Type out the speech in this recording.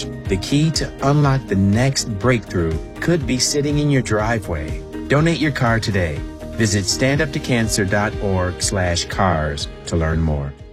The key to unlock the next breakthrough could be sitting in your driveway. Donate your car today. Visit standuptocancer.org/cars to learn more.